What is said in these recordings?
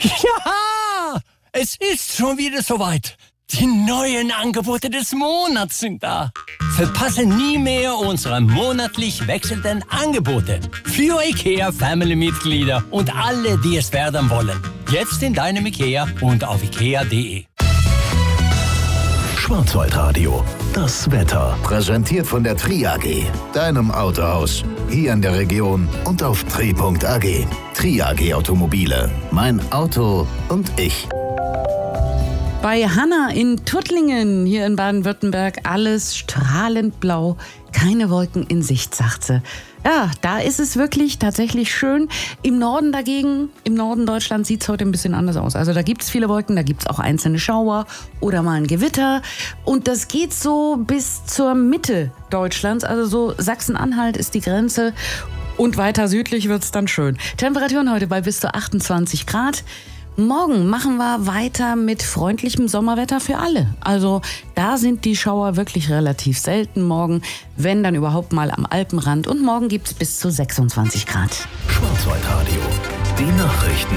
Ja, es ist schon wieder soweit. Die neuen Angebote des Monats sind da. Verpasse nie mehr unsere monatlich wechselnden Angebote. Für IKEA-Family-Mitglieder und alle, die es werden wollen. Jetzt in deinem IKEA und auf ikea.de. Schwarzwaldradio, das Wetter. Präsentiert von der Tri AG, deinem Autohaus. Hier in der Region und auf tri.ag. Tri AG Automobile. Mein Auto und ich. Bei Hanna in Tuttlingen, hier in Baden-Württemberg, alles strahlend blau, keine Wolken in Sicht, sagt sie. Ja, da ist es wirklich tatsächlich schön. Im Norden dagegen, im Norden Deutschlands sieht es heute ein bisschen anders aus. Also da gibt es viele Wolken, da gibt es auch einzelne Schauer oder mal ein Gewitter. Und das geht so bis zur Mitte Deutschlands, also so Sachsen-Anhalt ist die Grenze. Und weiter südlich wird es dann schön. Temperaturen heute bei bis zu 28 Grad. Morgen machen wir weiter mit freundlichem Sommerwetter für alle. Also da sind die Schauer wirklich relativ selten morgen, wenn dann überhaupt mal am Alpenrand. Und morgen gibt es bis zu 26 Grad. Schwarzwaldradio, die Nachrichten.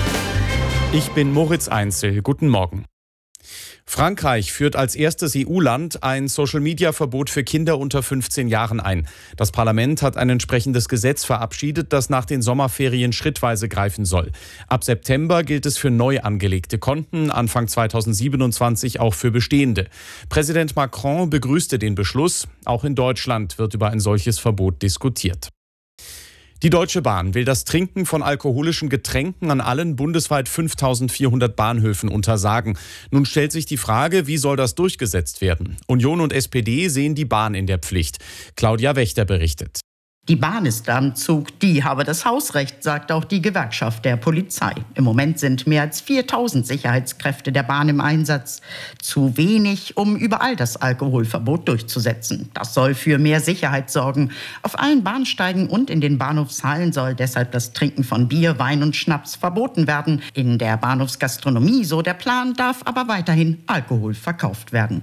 Ich bin Moritz Einzel. Guten Morgen. Frankreich führt als erstes EU-Land ein Social-Media-Verbot für Kinder unter 15 Jahren ein. Das Parlament hat ein entsprechendes Gesetz verabschiedet, das nach den Sommerferien schrittweise greifen soll. Ab September gilt es für neu angelegte Konten, Anfang 2027 auch für bestehende. Präsident Macron begrüßte den Beschluss. Auch in Deutschland wird über ein solches Verbot diskutiert. Die Deutsche Bahn will das Trinken von alkoholischen Getränken an allen bundesweit 5.400 Bahnhöfen untersagen. Nun stellt sich die Frage, wie soll das durchgesetzt werden? Union und SPD sehen die Bahn in der Pflicht. Claudia Wächter berichtet. Die Bahn ist am Zug, die habe das Hausrecht, sagt auch die Gewerkschaft der Polizei. Im Moment sind mehr als 4.000 Sicherheitskräfte der Bahn im Einsatz. Zu wenig, um überall das Alkoholverbot durchzusetzen. Das soll für mehr Sicherheit sorgen. Auf allen Bahnsteigen und in den Bahnhofshallen soll deshalb das Trinken von Bier, Wein und Schnaps verboten werden. In der Bahnhofsgastronomie, so der Plan, darf aber weiterhin Alkohol verkauft werden.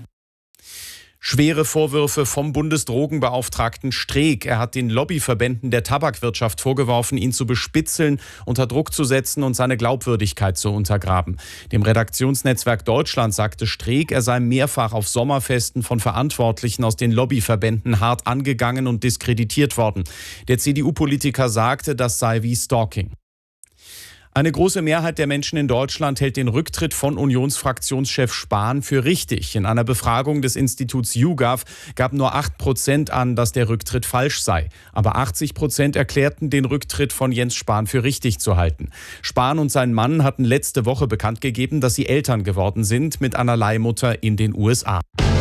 Schwere Vorwürfe vom Bundesdrogenbeauftragten Streeck. Er hat den Lobbyverbänden der Tabakwirtschaft vorgeworfen, ihn zu bespitzeln, unter Druck zu setzen und seine Glaubwürdigkeit zu untergraben. Dem Redaktionsnetzwerk Deutschland sagte Streeck, er sei mehrfach auf Sommerfesten von Verantwortlichen aus den Lobbyverbänden hart angegangen und diskreditiert worden. Der CDU-Politiker sagte, das sei wie Stalking. Eine große Mehrheit der Menschen in Deutschland hält den Rücktritt von Unionsfraktionschef Spahn für richtig. In einer Befragung des Instituts YouGov gaben nur 8% an, dass der Rücktritt falsch sei. Aber 80% erklärten, den Rücktritt von Jens Spahn für richtig zu halten. Spahn und sein Mann hatten letzte Woche bekannt gegeben, dass sie Eltern geworden sind mit einer Leihmutter in den USA.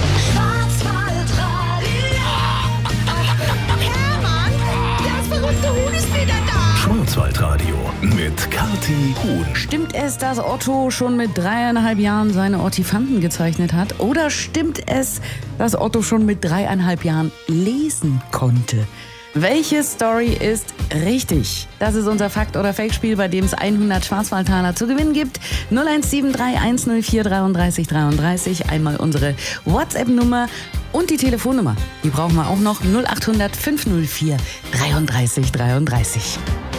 Schwarzwaldradio mit Kathi Huhn. Stimmt es, dass Otto schon mit 3,5 Jahren seine Ottifanten gezeichnet hat? Oder stimmt es, dass Otto schon mit 3,5 Jahren lesen konnte? Welche Story ist richtig? Das ist unser Fakt- oder Fake-Spiel, bei dem es 100 Schwarzwaldtaler zu gewinnen gibt. 0173 104 33 33. Einmal unsere WhatsApp-Nummer und die Telefonnummer. Die brauchen wir auch noch. 0800 504 33 33.